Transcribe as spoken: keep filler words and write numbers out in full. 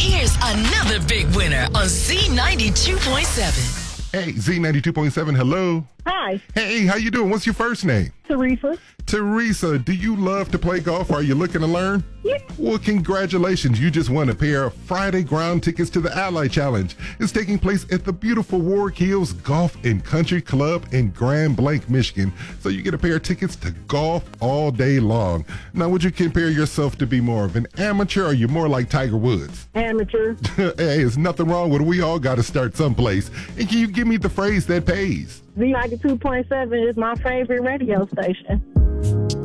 Here's another big winner on Z ninety-two point seven. Hey, Z ninety-two point seven, hello. Hi, Hey, how you doing? What's your first name? Teresa. Teresa, do you love to play golf? Are you looking to learn? Yeah. Well, congratulations. You just won a pair of Friday ground tickets to the Ally Challenge. It's taking place at the beautiful Warwick Hills Golf and Country Club in Grand Blanc, Michigan. So you get a pair of tickets to golf all day long. Now, would you compare yourself to be more of an amateur or are you more like Tiger Woods? Amateur. Hey, there's nothing wrong with it. We all got to start someplace. And can you give me the phrase that pays? Z ninety-two point seven is my favorite radio station.